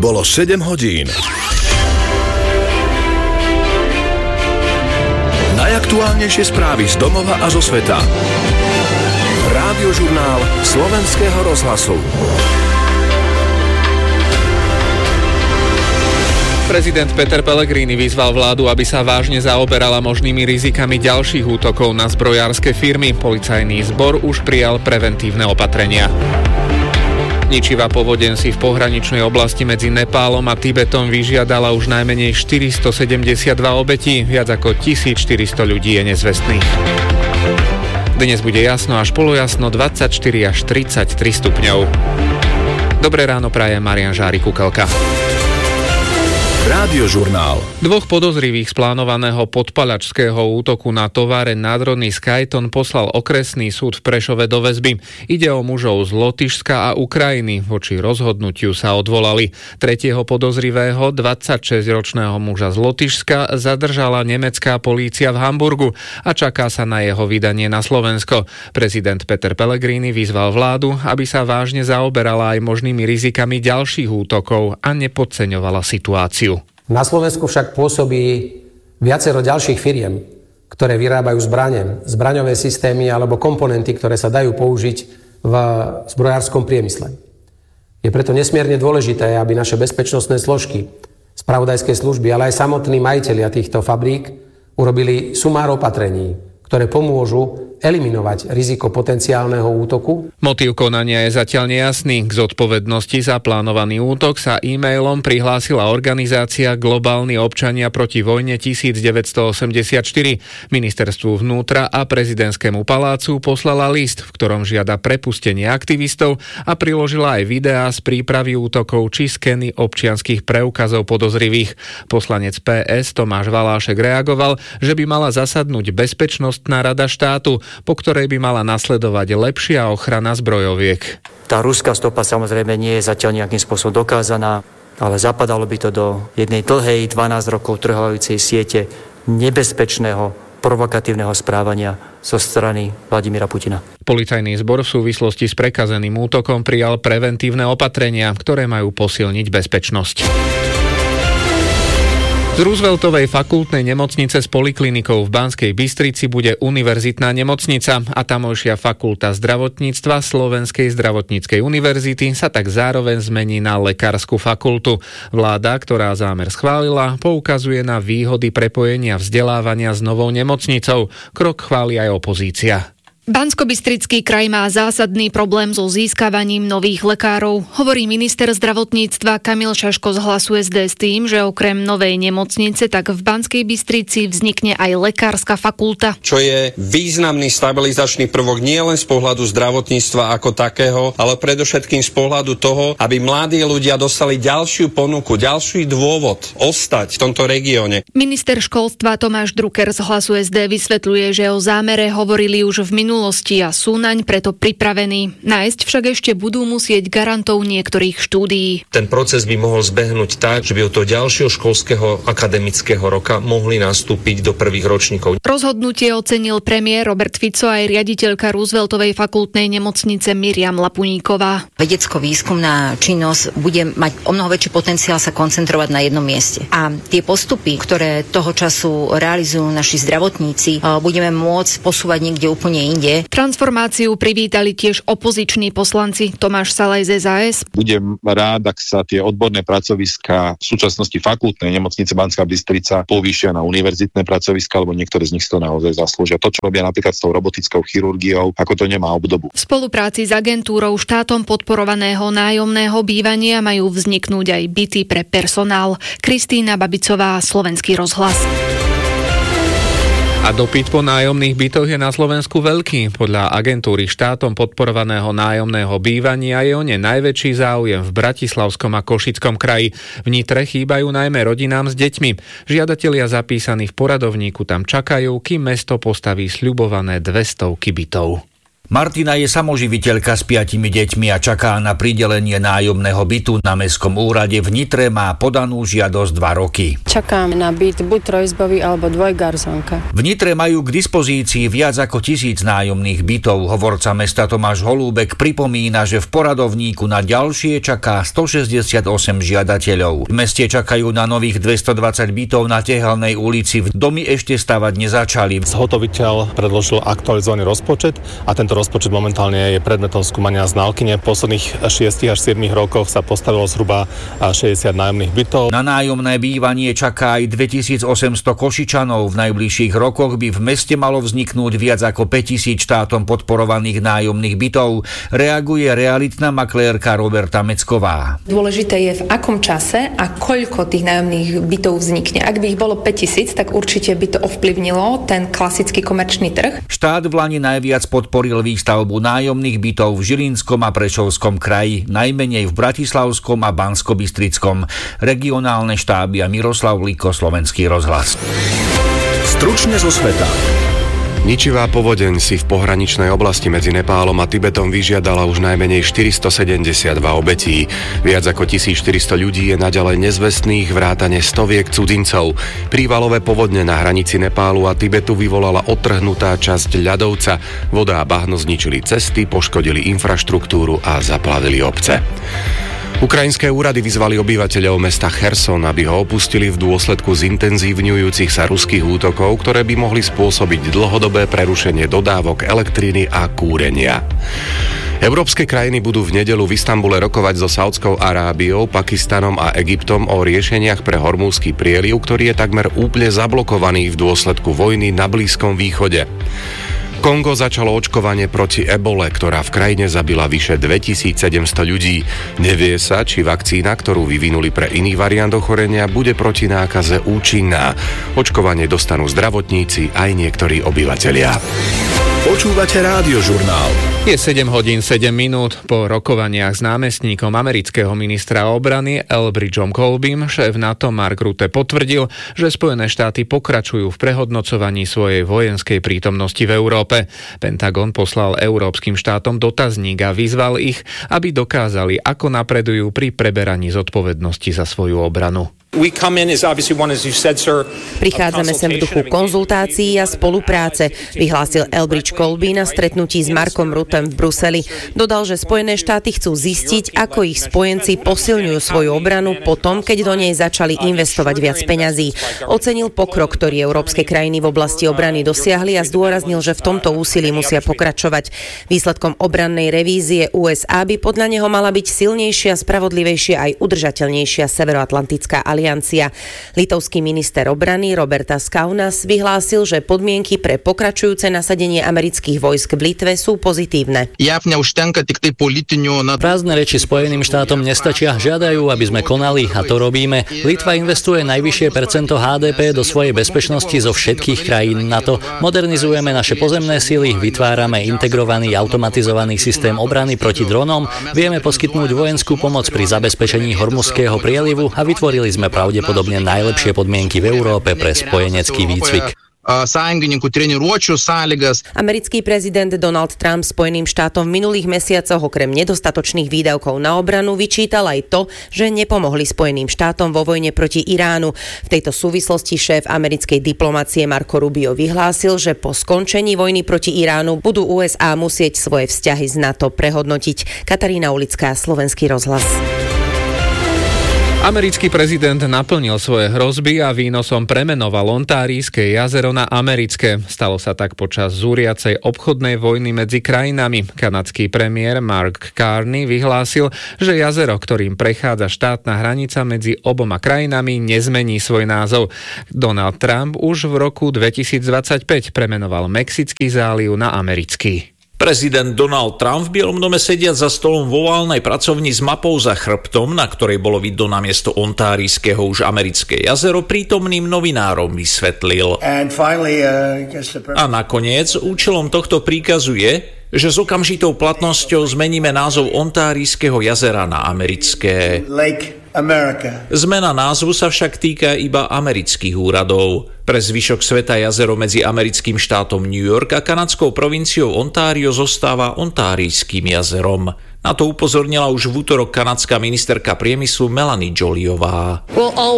Bolo 7 hodín. Najaktuálnejšie správy z domova a zo sveta. Rádiožurnál Slovenského rozhlasu. Prezident Peter Pellegrini vyzval vládu, aby sa vážne zaoberala možnými rizikami ďalších útokov na zbrojárske firmy. Policajný zbor už prijal preventívne opatrenia. Ničivá povodeň si v pohraničnej oblasti medzi Nepálom a Tibetom vyžiadala už najmenej 472 obetí. Viac ako 1400 ľudí je nezvestných. Dnes bude jasno až polojasno, 24 až 33 stupňov. Dobré ráno praje Marián Žárik-Kukelka. Rádiožurnál. Dvoch podozrivých z plánovaného podpaľačského útoku na továreň nádrodný Skyton poslal okresný súd v Prešove do väzby. Ide o mužov z Lotyšska a Ukrajiny. Voči rozhodnutiu sa odvolali. Tretieho podozrivého, 26-ročného muža z Lotyšska, zadržala nemecká polícia v Hamburgu a čaká sa na jeho vydanie na Slovensko. Prezident Peter Pellegrini vyzval vládu, aby sa vážne zaoberala aj možnými rizikami ďalších útokov a nepodceňovala situáciu. Na Slovensku však pôsobí viacero ďalších firiem, ktoré vyrábajú zbrane, zbraňové systémy alebo komponenty, ktoré sa dajú použiť v zbrojárskom priemysle. Je preto nesmierne dôležité, aby naše bezpečnostné zložky, spravodajské služby, ale aj samotní majitelia týchto fabrík urobili sumár opatrení, ktoré pomôžu eliminovať riziko potenciálneho útoku. Motív konania je zatiaľ nejasný. K zodpovednosti za plánovaný útok sa e-mailom prihlásila organizácia Globálni občania proti vojne 1984. Ministerstvu vnútra a prezidentskému palácu poslala list, v ktorom žiada prepustenie aktivistov a priložila aj videá z prípravy útokov či skeny občianskych preukazov podozrivých. Poslanec PS Tomáš Valášek reagoval, že by mala zasadnúť Bezpečnostná rada štátu, po ktorej by mala nasledovať lepšia ochrana zbrojoviek. Tá ruská stopa samozrejme nie je zatiaľ nejakým spôsobom dokázaná, ale zapadalo by to do jednej dlhej 12 rokov trvajúcej siete nebezpečného, provokatívneho správania zo strany Vladimíra Putina. Policajný zbor v súvislosti s prekazeným útokom prijal preventívne opatrenia, ktoré majú posilniť bezpečnosť. Z Rooseveltovej fakultnej nemocnice s poliklinikou v Banskej Bystrici bude univerzitná nemocnica a tamojšia fakulta zdravotníctva Slovenskej zdravotníckej univerzity sa tak zároveň zmení na lekársku fakultu. Vláda, ktorá zámer schválila, poukazuje na výhody prepojenia vzdelávania s novou nemocnicou. Krok chváli aj opozícia. Banskobystrický kraj má zásadný problém so získavaním nových lekárov. Hovorí minister zdravotníctva Kamil Šaško z Hlasu SD s tým, že okrem novej nemocnice tak v Banskej Bystrici vznikne aj lekárska fakulta. Čo je významný stabilizačný prvok nielen z pohľadu zdravotníctva ako takého, ale predovšetkým z pohľadu toho, aby mladí ľudia dostali ďalšiu ponuku, ďalší dôvod ostať v tomto regióne. Minister školstva Tomáš Drucker z Hlasu SD vysvetľuje, že o zámere hovorili už v minulosti a sú naň preto pripravení. Nájsť však ešte budú musieť garantov niektorých štúdií. Ten proces by mohol zbehnúť tak, že by od toho ďalšieho školského akademického roka mohli nastúpiť do prvých ročníkov. Rozhodnutie ocenil premiér Robert Fico aj riaditeľka Rooseveltovej fakultnej nemocnice Miriam Lapuníková. Vedecko-výskumná činnosť bude mať omnoho väčší potenciál sa koncentrovať na jednom mieste. A tie postupy, ktoré toho času realizujú naši zdravotníci, budeme môcť posúvať niekde úplne inde. Transformáciu privítali tiež opoziční poslanci. Tomáš Salaj z SAS. Budem rád, ak sa tie odborné pracoviská v súčasnosti fakultnej nemocnice Banská Bystrica povýšia na univerzitné pracoviská, lebo niektoré z nich to naozaj zaslúžia. To, čo robia napríklad s tou robotickou chirurgiou, ako to nemá obdobu. V spolupráci s agentúrou štátom podporovaného nájomného bývania majú vzniknúť aj byty pre personál. Kristýna Babicová, Slovenský rozhlas. A dopyt po nájomných bytoch je na Slovensku veľký. Podľa agentúry štátom podporovaného nájomného bývania je o ne najväčší záujem v Bratislavskom a Košickom kraji. V Nitre chýbajú najmä rodinám s deťmi. Žiadatelia zapísaní v poradovníku tam čakajú, kým mesto postaví sľubované 200 bytov. Martina je samoživiteľka s 5 deťmi a čaká na pridelenie nájomného bytu na mestskom úrade v Nitre, má podanú žiadosť 2 roky. Čakám na byt buď trojizbový alebo dvojgarzónka. V Nitre majú k dispozícii viac ako 1000 nájomných bytov. Hovorca mesta Tomáš Holúbek pripomína, že v poradovníku na ďalšie čaká 168 žiadateľov. V meste čakajú na nových 220 bytov na Tehelnej ulici. Domy ešte stavať nezačali. Zhotoviteľ predložil aktualizovaný rozpočet a tento rozpočet momentálne je predmetom skúmania znalkyne. V posledných 6 až 7 rokoch sa postavilo zhruba 60 nájomných bytov. Na nájomné bývanie čaká aj 2800 Košičanov. V najbližších rokoch by v meste malo vzniknúť viac ako 5000 štátom podporovaných nájomných bytov. Reaguje realitná maklérka Roberta Mecková. Dôležité je, v akom čase a koľko tých nájomných bytov vznikne. Ak by ich bolo 5000, tak určite by to ovplyvnilo ten klasický komerčný trh. Štát v lani najviac podporil výstavbu nájomných bytov v Žilinskom a Prešovskom kraji, najmenej v Bratislavskom a Banskobystrickom. Regionálne štáby a Miroslav Liko, Slovenský rozhlas. Stručne zo sveta. Ničivá povodeň si v pohraničnej oblasti medzi Nepálom a Tibetom vyžiadala už najmenej 472 obetí. Viac ako 1400 ľudí je naďalej nezvestných, vrátane stoviek cudzincov. Prívalové povodne na hranici Nepálu a Tibetu vyvolala odtrhnutá časť ľadovca. Voda a bahno zničili cesty, poškodili infraštruktúru a zaplavili obce. Ukrajinské úrady vyzvali obyvateľov mesta Cherson, aby ho opustili v dôsledku zintenzívňujúcich sa ruských útokov, ktoré by mohli spôsobiť dlhodobé prerušenie dodávok elektriny a kúrenia. Európske krajiny budú v nedeľu v Istanbule rokovať so Saudskou Arábiou, Pakistanom a Egyptom o riešeniach pre Hormúzsky prieliv, ktorý je takmer úplne zablokovaný v dôsledku vojny na Blízkom východe. Kongo začalo očkovanie proti ebole, ktorá v krajine zabila vyše 2700 ľudí. Nevie sa, či vakcína, ktorú vyvinuli pre iný variant ochorenia, bude proti nákaze účinná. Očkovanie dostanú zdravotníci aj niektorí obyvatelia. Počúvate Rádiožurnál. Je 7 hodín 7 minút. Po rokovaniach s námestníkom amerického ministra obrany Elbridgeom Colbym šéf NATO Mark Rutte potvrdil, že Spojené štáty pokračujú v prehodnocovaní svojej vojenskej prítomnosti v Európe. Pentagon poslal európskym štátom dotazník a vyzval ich, aby dokázali, ako napredujú pri preberaní zodpovednosti za svoju obranu. Prichádzame sem v duchu konzultácií a spolupráce, vyhlásil Elbridge Colby na stretnutí s Markom Ruttem v Bruseli. Dodal, že Spojené štáty chcú zistiť, ako ich spojenci posilňujú svoju obranu potom, keď do nej začali investovať viac peňazí. Ocenil pokrok, ktorý európske krajiny v oblasti obrany dosiahli a zdôraznil, že v tomto úsilí musia pokračovať. Výsledkom obrannej revízie USA by podľa neho mala byť silnejšia, spravodlivejšia aj udržateľnejšia Severoatlantická aliancia. Litovský minister obrany Robertas Kaunas vyhlásil, že podmienky pre pokračujúce nasadenie amerických vojsk v Litve sú pozitívne. Prázdne reči Spojeným štátom nestačia, žiadajú, aby sme konali a to robíme. Litva investuje najvyššie percento HDP do svojej bezpečnosti zo všetkých krajín NATO. Modernizujeme naše pozemné sily, vytvárame integrovaný automatizovaný systém obrany proti dronom, vieme poskytnúť vojenskú pomoc pri zabezpečení Hormuzského prielivu a vytvorili sme pravdepodobne najlepšie podmienky v Európe pre spojenecký výcvik. Americký prezident Donald Trump Spojeným štátom v minulých mesiacoch okrem nedostatočných výdavkov na obranu vyčítal aj to, že nepomohli Spojeným štátom vo vojne proti Iránu. V tejto súvislosti šéf americkej diplomacie Marco Rubio vyhlásil, že po skončení vojny proti Iránu budú USA musieť svoje vzťahy z NATO prehodnotiť. Katarína Ulická, Slovenský rozhlas. Americký prezident naplnil svoje hrozby a výnosom premenoval Ontárijské jazero na americké. Stalo sa tak počas zúriacej obchodnej vojny medzi krajinami. Kanadský premiér Mark Carney vyhlásil, že jazero, ktorým prechádza štátna hranica medzi oboma krajinami, nezmení svoj názov. Donald Trump už v roku 2025 premenoval Mexický záliv na americký. Prezident Donald Trump v Bielom dome sediac za stolom vo oválnej pracovni s mapou za chrbtom, na ktorej bolo vidno namiesto ontárijského už americké jazero, prítomným novinárom vysvetlil. A nakoniec účelom tohto príkazu je, že s okamžitou platnosťou zmeníme názov ontárijského jazera na americké. Zmena názvu sa však týka iba amerických úradov. Pre zvyšok sveta jazero medzi americkým štátom New York a kanadskou provinciou Ontario zostáva Ontárijským jazerom. Na to upozornila už v útorok kanadská ministerka priemyslu Melanie Jolyová.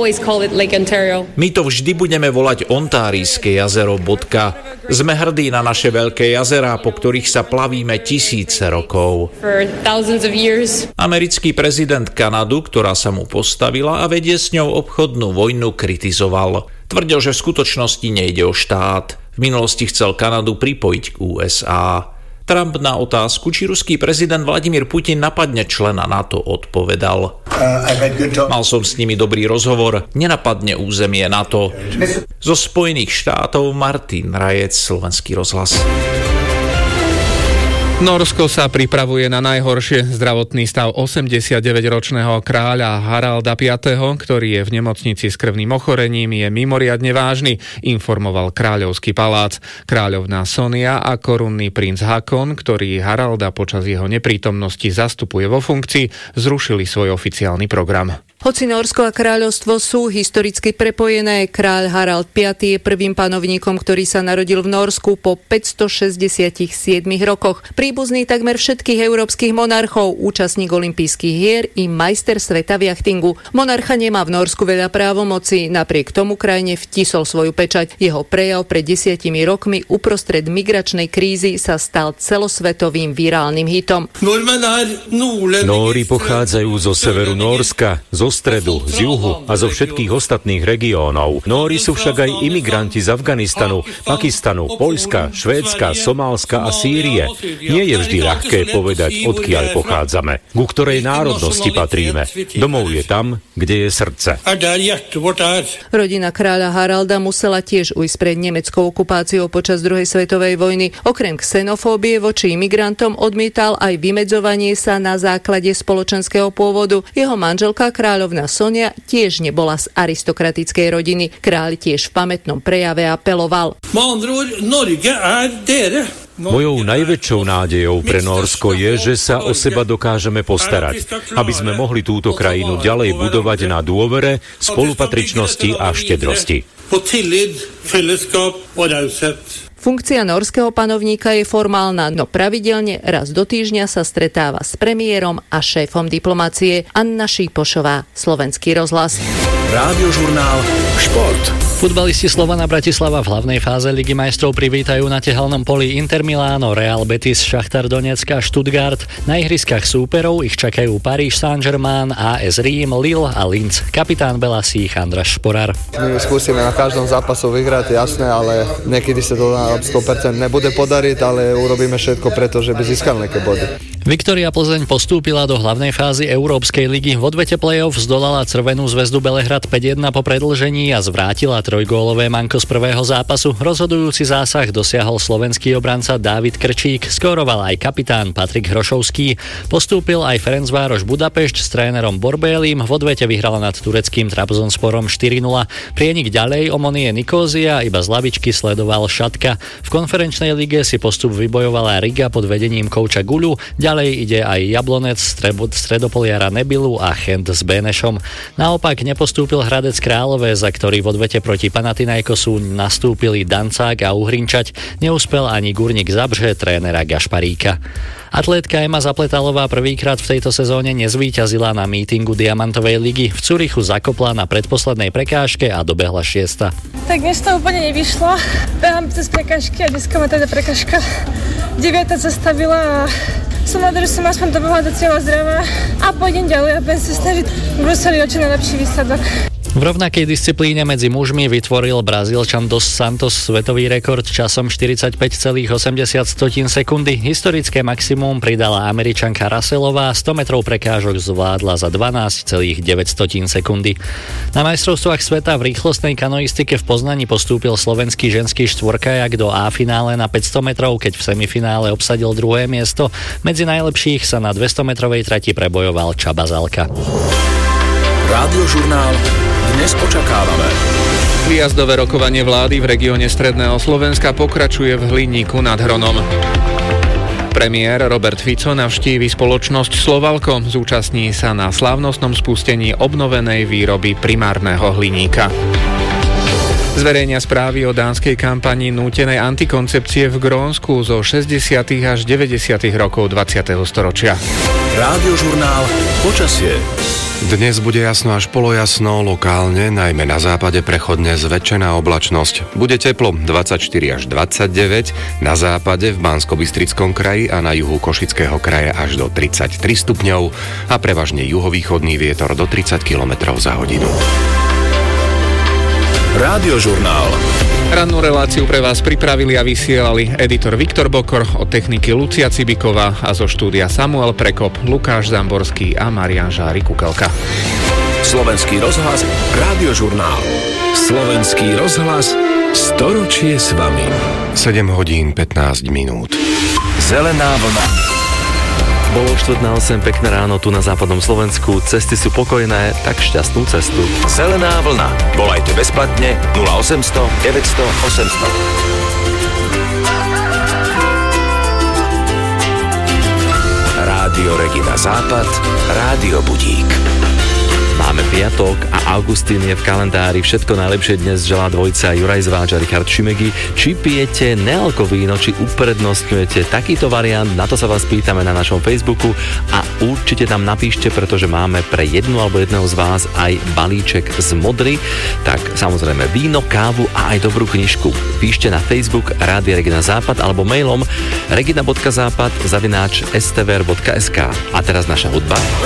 My to vždy budeme volať Ontárijské jazero. Sme hrdí na naše veľké jazerá, po ktorých sa plavíme tisíce rokov. Americký prezident Kanadu, ktorá sa mu postavila a vedie s ňou obchodnú vojnu, kritizoval. Tvrdil, že v skutočnosti nejde o štát. V minulosti chcel Kanadu pripojiť k USA. Trump na otázku, či ruský prezident Vladimír Putin napadne člena NATO, odpovedal: Mal som s nimi dobrý rozhovor, nenapadne územie NATO. Zo Spojených štátov Martin Rajec, Slovenský rozhlas. Nórsko sa pripravuje na najhoršie. Zdravotný stav 89-ročného kráľa Haralda V., ktorý je v nemocnici s krvným ochorením, je mimoriadne vážny, informoval Kráľovský palác. Kráľovná Sonia a korunný princ Hakon, ktorý Haralda počas jeho neprítomnosti zastupuje vo funkcii, zrušili svoj oficiálny program. Hoci Nórsko a kráľovstvo sú historicky prepojené, kráľ Harald V. je prvým panovníkom, ktorý sa narodil v Nórsku po 567 rokoch. Príbuzný takmer všetkých európskych monarchov, účastník olympijských hier i majster sveta v jachtingu. Monarcha nemá v Nórsku veľa právomocí, napriek tomu krajine vtisol svoju pečať. Jeho prejav pred 10 rokmi uprostred migračnej krízy sa stal celosvetovým virálnym hitom. Nóri pochádzajú zo severu Nórska, zo stredu, z juhu a zo všetkých ostatných regiónov. Nóri sú však aj imigranti z Afganistanu, Pakistanu, Poľska, Švédska, Somálska a Sýrie. Nie je vždy ľahké povedať, odkiaľ pochádzame, ku ktorej národnosti patríme. Domov je tam, kde je srdce. Rodina kráľa Haralda musela tiež ujsť pred nemeckou okupáciou počas druhej svetovej vojny. Okrem xenofóbie voči imigrantom odmietal aj vymedzovanie sa na základe spoločenského pôvodu. Jeho manželka kráľovná Sonia tiež nebola z aristokratickej rodiny. Kráľ tiež v pamätnom prejave apeloval: Mojou najväčšou nádejou pre Nórsko je, že sa o seba dokážeme postarať, aby sme mohli túto krajinu ďalej budovať na dôvere, spolupatričnosti a štedrosti. Funkcia norského panovníka je formálna, no pravidelne raz do týždňa sa stretáva s premiérom a šéfom diplomacie. Anna Šípošová, Slovenský rozhlas. Rádiožurnál Šport. Futbalisti Slovana Bratislava v hlavnej fáze Ligy majstrov privítajú na tehelnom poli Inter Miláno, Real Betis, Šachtar Donetsk a Stuttgart. Na ihriskách súperov ich čakajú Paríž Saint-Germain, AS Rím, Lille a Linz. Kapitán Belasích András Šporár. My skúsime na každom zápasu vyhrať, jasné, ale niekedy sa to na 100% nebude podariť, ale urobíme všetko preto, že by získal nejaké body. Viktória Plzeň postúpila do hlavnej fázy Európskej ligy. V odvete play-off zdolala Crvenú zväzdu Belehrad 5-1 po predĺžení a zvrátila trojgólové manko z prvého zápasu. Rozhodujúci zásah dosiahol slovenský obranca Dávid Krčík, skóroval aj kapitán Patrik Hrošovský. Postúpil aj Ferencvároš Budapešť s trénerom Borbélim. V odvete vyhrala nad tureckým Trabzonsporom 4-0. Prienik ďalej Omonie Nikózia, iba z lavičky sledoval Šatka. V konferenčnej lige si postup vybojovala Riga pod vedením kouča Guľu. Ďalej ide aj Jablonec, Stredopoliara Nebilu a Chent s Benešom. Naopak nepostúpil Hradec Králové, za ktorý v odvete proti Panathinaikosu nastúpili Dancák a Uhrinčať. Neúspel ani Gurník Zabrze trénera Gašparíka. Atlétka Ema Zapletalová prvýkrát v tejto sezóne nezvíťazila na mítingu Diamantovej ligy. V Curychu zakopla na predposlednej prekážke a dobehla 6. Tak dnes to úplne nevyšlo. Behám cez prekážky a dneska ma teda prekážka 9. zastavila a som rád, že som aspoň dobehla do cieľa zdravá a pôjdem ďalej a budem sa snažiť v Bruseli o čo najlepší výsledok. V rovnakej disciplíne medzi mužmi vytvoril Brazílčan Dos Santos svetový rekord časom 45,80 sekundy. Historické maximum pridala Američanka Russellová, 100 metrov prekážok zvládla za 12,9 sekundy. Na majstrovstvách sveta v rýchlostnej kanoistike v Poznani postúpil slovenský ženský štvorkajak do A-finále na 500 metrov, keď v semifinále obsadil druhé miesto. Medzi najlepších sa na 200 metrovej trati prebojoval Csaba Zalka. Rádiožurnál dnes očakávame. Výjazdové rokovanie vlády v regióne stredného Slovenska pokračuje v Hliníku nad Hronom. Premiér Robert Fico navštívi spoločnosť Slovalko. Zúčastní sa na slávnostnom spustení obnovenej výroby primárneho hliníka. Zverejnia správy o dánskej kampani nútenej antikoncepcie v Grónsku zo 60. až 90. rokov 20. storočia. Rádiožurnál Počasie. Dnes bude jasno až polojasno, lokálne, najmä na západe prechodne zväčšená oblačnosť. Bude teplo 24 až 29, na západe v Banskobystrickom kraji a na juhu Košického kraja až do 33 stupňov a prevažne juhovýchodný vietor do 30 km za hodinu. Rádiožurnál. Rannú reláciu pre vás pripravili a vysielali editor Viktor Bokor, od techniky Lucia Cibiková a zo štúdia Samuel Prekop, Lukáš Zamborský a Marián Žári-Kukelka. Slovenský rozhlas, Rádiožurnál. Slovenský rozhlas, storočie s vami. 7 hodín 15 minút. Zelená vlna. Bolo 7:45, pekné ráno tu na západnom Slovensku. Cesty sú pokojné, tak šťastnú cestu. Zelená vlna. Volajte bezplatne 0800 900 800. Rádio Regina Západ, Rádio Budík. Máme piatok a Augustín je v kalendári. Všetko najlepšie dnes želá dvojica Juraj Zváč a Richard Šimegi. Či pijete nealko víno, či uprednostňujete takýto variant, na to sa vás pýtame na našom Facebooku a určite tam napíšte, pretože máme pre jednu alebo jedného z vás aj balíček z modry. Tak samozrejme víno, kávu a aj dobrú knižku. Píšte na Facebook Rádia Regina Západ alebo mailom regina.západ@stvr.sk. A teraz naša hudba.